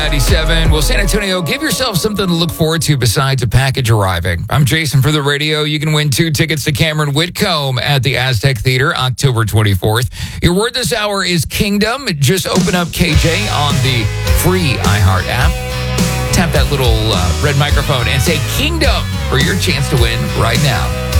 97. Well, San Antonio, give yourself something to look forward to besides a package arriving. I'm Jason for the radio. You can win 2 tickets to Cameron Whitcomb at the Aztec Theater, October 24th. Your word this hour is kingdom. Just open up KJ on the free iHeart app. Tap that little red microphone and say kingdom for your chance to win right now.